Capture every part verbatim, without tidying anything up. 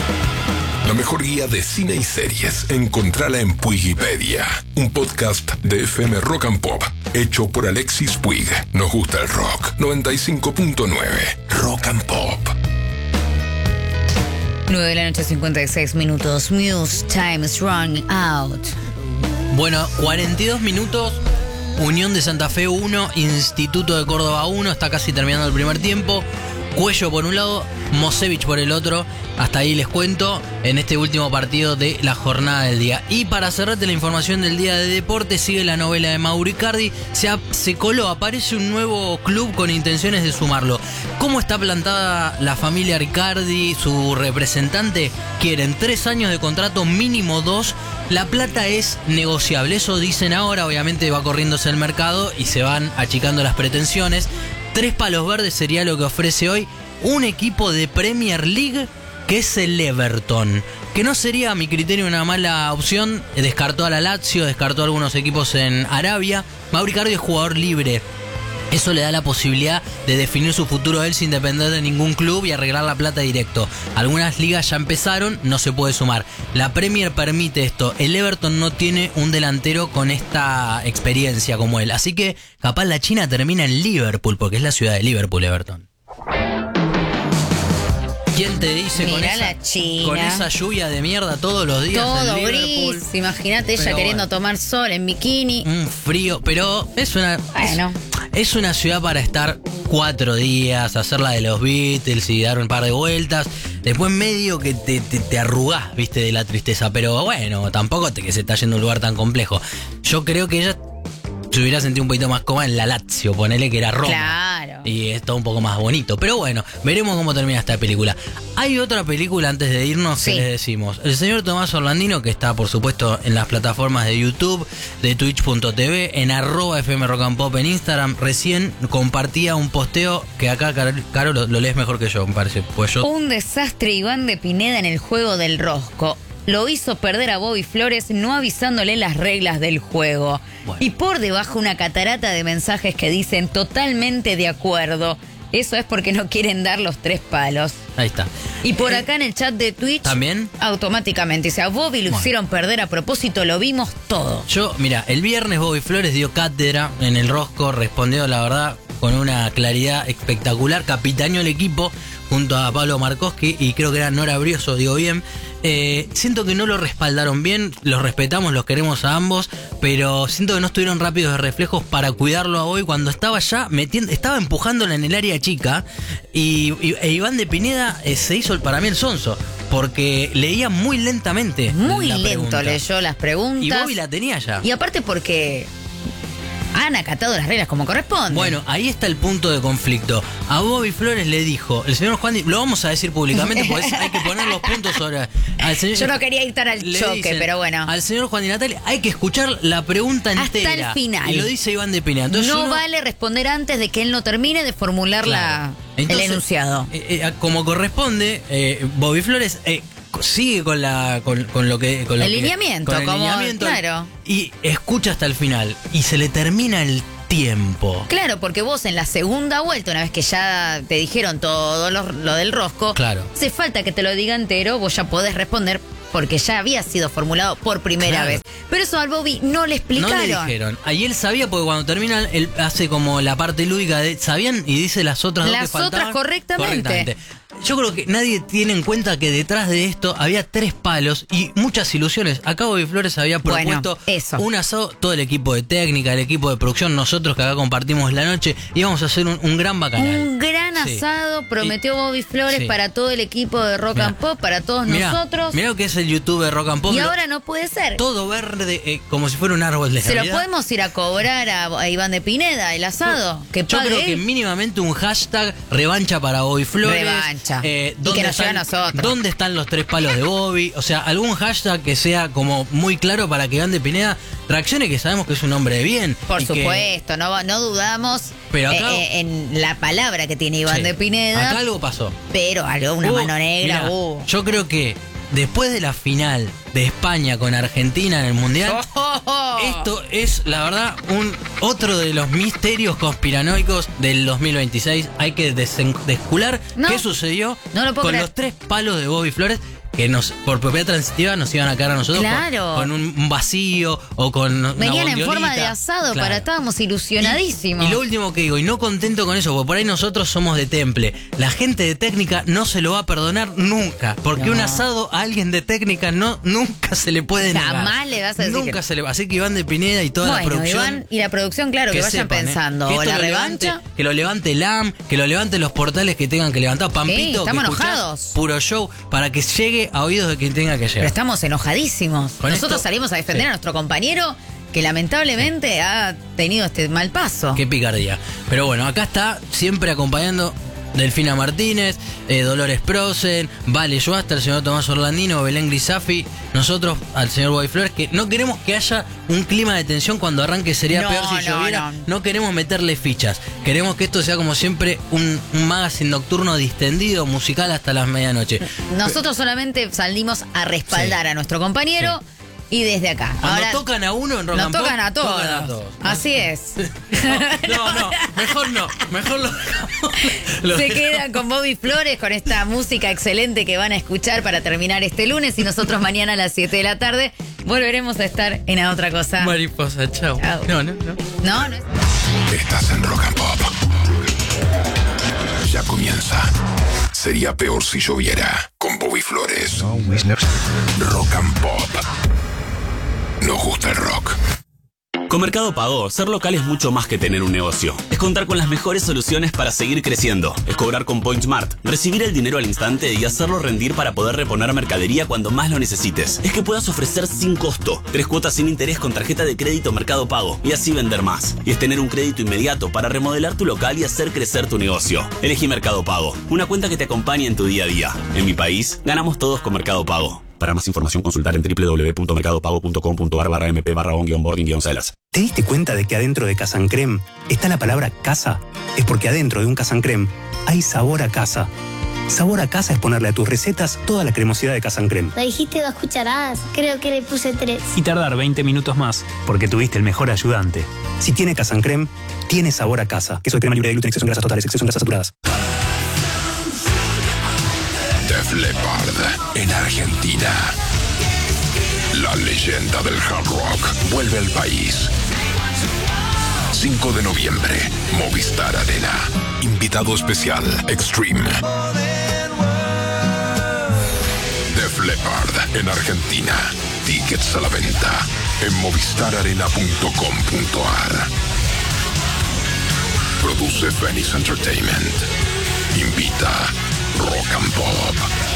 La mejor guía de cine y series, encontrala en Puigipedia, un podcast de F M Rock and Pop, hecho por Alexis Puig. Nos gusta el rock. noventa y cinco punto nueve Rock and Pop. nueve de la noche, cincuenta y seis minutos. Muse, time is running out. Bueno, cuarenta y dos minutos. Unión de Santa Fe uno, Instituto de Córdoba uno. Está casi terminando el primer tiempo. Cuello por un lado, Mosevich por el otro. Hasta ahí les cuento en este último partido de la jornada del día. Y para cerrarte la información del día de deporte, sigue la novela de Mauro Icardi. Se, ha, se coló, aparece un nuevo club con intenciones de sumarlo. ¿Cómo está plantada la familia Icardi? Su representante quieren tres años de contrato, mínimo dos. La plata es negociable, eso dicen ahora. Obviamente va corriéndose el mercado y se van achicando las pretensiones. Tres palos verdes sería lo que ofrece hoy un equipo de Premier League, que es el Everton, que no sería a mi criterio una mala opción. Descartó a la Lazio, descartó a algunos equipos en Arabia. Mauro Icardi es jugador libre. Eso le da la posibilidad de definir su futuro él sin depender de ningún club y arreglar la plata directo. Algunas ligas ya empezaron, no se puede sumar. La Premier permite esto. El Everton no tiene un delantero con esta experiencia como él. Así que capaz la China termina en Liverpool, porque es la ciudad de Liverpool, Everton. ¿Quién te dice con esa, la China. con esa lluvia de mierda todos los días? Todo en Liverpool? gris. Imagínate ella Pero queriendo bueno, tomar sol en bikini. un frío, pero es una... Bueno. Es, es una ciudad para estar cuatro días, hacer la de los Beatles y dar un par de vueltas. Después medio que te, te, te arrugás, viste, de la tristeza. Pero bueno, tampoco te que se está yendo a un lugar tan complejo. Yo creo que ella se hubiera sentido un poquito más cómoda en la Lazio, ponele que era Roma. Claro. Y es todo un poco más bonito. Pero bueno, veremos cómo termina esta película. Hay otra película antes de irnos que sí. les decimos. El señor Tomás Orlandino, que está por supuesto en las plataformas de YouTube, de Twitch punto t v, en arroba F M Rock and Pop en Instagram, recién compartía un posteo que acá, Caro, Caro lo, lo lees mejor que yo, me parece. Pues yo... Un desastre Iván de Pineda en el juego del rosco. Lo hizo perder a Bobby Flores no avisándole las reglas del juego. Bueno. Y por debajo una catarata de mensajes que dicen totalmente de acuerdo. Eso es porque no quieren dar los tres palos. Ahí está. Y por Eh, acá en el chat de Twitch... ¿También? Automáticamente. O sea, a Bobby lo Bueno. hicieron perder a propósito, lo vimos todo. Yo, mira, el viernes Bobby Flores dio cátedra en el rosco, respondió la verdad con una claridad espectacular, capitaneó el equipo junto a Pablo Markowski y creo que era Nora Brioso, digo bien. Eh, siento que no lo respaldaron bien, los respetamos, los queremos a ambos, pero siento que no estuvieron rápidos de reflejos para cuidarlo a Bobby cuando estaba ya metiendo, estaba empujándola en el área chica y, y e Iván de Pineda eh, se hizo para mí el sonso, porque leía muy lentamente. Muy la lento pregunta. leyó las preguntas. Y Bobby la tenía ya. Y aparte porque han acatado las reglas como corresponde. Bueno, ahí está el punto de conflicto. A Bobby Flores le dijo, el señor Juan Di, lo vamos a decir públicamente porque hay que poner los puntos sobre... Al señor, yo no quería ir tan al le choque, dicen, pero bueno. Al señor Juan Di Natale hay que escuchar la pregunta entera. Hasta el final. Y lo dice Iván de Pineda. Entonces no uno, vale responder antes de que él no termine de formular claro. la, Entonces, el enunciado. Eh, eh, como corresponde, eh, Bobby Flores... Eh, sigue con la con, con lo que con lo el que, lineamiento, con el como lineamiento, claro. Y escucha hasta el final y se le termina el tiempo. Claro, porque vos en la segunda vuelta, una vez que ya te dijeron todo lo, lo del rosco, Claro. hace falta que te lo diga entero, vos ya podés responder porque ya había sido formulado por primera Claro. vez. Pero eso al Bobby no le explicaron. No le dijeron. Ahí él sabía porque cuando termina, él hace como la parte lúdica de ¿sabían? Y dice las otras dos que Las faltaban. otras correctamente. Yo creo que nadie tiene en cuenta que detrás de esto había tres palos y muchas ilusiones. Acá Bobby Flores había propuesto Bueno, eso. un asado, todo el equipo de técnica, el equipo de producción, nosotros que acá compartimos la noche, íbamos a hacer un, un gran bacanal. Un gran Sí. asado prometió Bobby Flores Sí. para todo el equipo de Rock Mirá. and Pop, para todos Mirá, nosotros. mirá lo que es el YouTube de Rock and Pop. Y lo- ahora no puede ser. todo verde, eh, como si fuera un árbol de Se lo Navidad. podemos ir a cobrar a, a Iván de Pineda, el asado. Que Yo pague creo que él. mínimamente un hashtag revancha para Bobby Flores. Revancha. Eh, Y ¿dónde que nos están- lleve a nosotros. ¿Dónde están los tres palos de Bobby? O sea, algún hashtag que sea como muy claro para que Iván de Pineda reaccione, que sabemos que es un hombre de bien. Por y que- supuesto, no, no dudamos Pero acá- eh, eh, en la palabra que tiene Iván Sí. de Pineda. Acá algo pasó. Pero algo, una Hubo- mano negra. mirá, uh. Yo creo que después de la final de España con Argentina en el Mundial, Oh. esto es, la verdad, un otro de los misterios conspiranoicos del dos mil veintiséis. Hay que desen- descular No. qué sucedió No lo puedo con creer. los tres palos de Bobby Flores, que nos por propiedad transitiva nos iban a caer a nosotros Claro. con, con un, un vacío o con una Venían en bondiolita. forma de asado, Claro. para estábamos ilusionadísimos. Y, y lo último que digo, y no contento con eso, porque por ahí nosotros somos de temple. La gente de técnica no se lo va a perdonar nunca. Porque No. un asado a alguien de técnica no, nunca se le puede negar. Jamás le vas a decir Nunca que- se le va. Así que Iván de Pineda y toda la Bueno, producción. Iván y la producción, claro, que, vayan sepan, ¿eh? pensando. Que O esto la lo revancha. levante- que lo levante el A M, que lo levante los portales que tengan que levantar. Pampito, estamos que escuchás enojados. Puro show, para que llegue a oídos de quien tenga que Pero llegar. estamos enojadísimos. Con Nosotros esto- salimos a defender sí. a nuestro compañero que lamentablemente ha tenido este mal paso. Qué picardía. Pero bueno, acá está siempre acompañando Delfina Martínez, eh, Dolores Prosen, Vale Yuasta, el señor Tomás Orlandino, Belén Grisafi, nosotros al señor Bobby Flores, que no queremos que haya un clima de tensión cuando arranque, sería No, peor si no, lloviera. no. No queremos meterle fichas. Queremos que esto sea como siempre un, un magazine nocturno distendido, musical hasta las medianoche. Nosotros solamente salimos a respaldar Sí. a nuestro compañero y desde acá. Cuando Ahora, tocan a uno en Rock nos and Pop, tocan a todos. tocan a todos. Así es. No, no, mejor no, mejor lo dejamos. Lo Se dejamos. quedan con Bobby Flores, con esta música excelente que van a escuchar para terminar este lunes y nosotros mañana a las siete de la tarde volveremos a estar en A Otra Cosa. Mariposa, chao. Chao. No, no, no. No, no es... Estás en Rock and Pop. Ya comienza. Sería peor si lloviera. Con Bobby Flores. Rock and Pop. Nos gusta el rock. Con Mercado Pago, ser local es mucho más que tener un negocio. Es contar con las mejores soluciones para seguir creciendo. Es cobrar con PointSmart, recibir el dinero al instante y hacerlo rendir para poder reponer mercadería cuando más lo necesites. Es que puedas ofrecer sin costo, tres cuotas sin interés con tarjeta de crédito Mercado Pago y así vender más. Y es tener un crédito inmediato para remodelar tu local y hacer crecer tu negocio. Elegí Mercado Pago, una cuenta que te acompañe en tu día a día. En mi país, ganamos todos con Mercado Pago. Para más información consultar en doble u doble u doble u punto mercado pago punto com punto a r barra m p barra on guion boarding guion celas. ¿Te diste cuenta de que adentro de Casa Creme está la palabra casa? Es porque adentro de un Casa Creme hay sabor a casa. Sabor a casa es ponerle a tus recetas toda la cremosidad de Casa Creme. Me dijiste dos cucharadas, creo que le puse tres. Y tardar veinte minutos más, porque tuviste el mejor ayudante. Si tiene Casa Creme, tiene sabor a casa. Queso de crema libre de gluten, exceso en grasas totales, exceso en grasas saturadas. Def Leppard en Argentina. La leyenda del hard rock vuelve al país. cinco de noviembre, Movistar Arena. Invitado especial, Extreme. Def Leppard en Argentina. Tickets a la venta en movistar arena punto com punto a r. Produce Phoenix Entertainment. Invita Rock and Pop.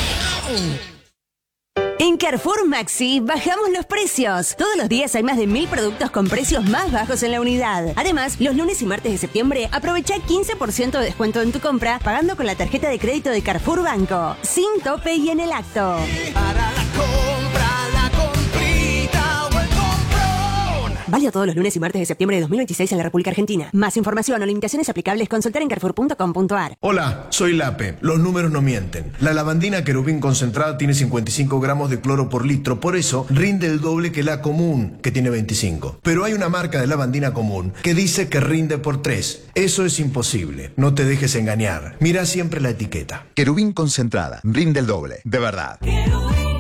En Carrefour Maxi bajamos los precios. Todos los días hay más de mil productos con precios más bajos en la unidad. Además, los lunes y martes de septiembre aprovecha quince por ciento de descuento en tu compra pagando con la tarjeta de crédito de Carrefour Banco. Sin tope y en el acto. Para la compra, la comprita o el comprón. Válido todos los lunes y martes de septiembre de dos mil veintiséis en la República Argentina. Más información o limitaciones aplicables consultar en carrefour punto com punto a r. Hola, soy Lape. Los números no mienten. La lavandina querubín concentrada tiene cincuenta y cinco gramos de cloro por litro, por eso rinde el doble que la común, que tiene veinticinco. Pero hay una marca de lavandina común que dice que rinde por tres. Eso es imposible. No te dejes engañar. Mira siempre la etiqueta. Querubín concentrada, rinde el doble, de verdad. Querubín.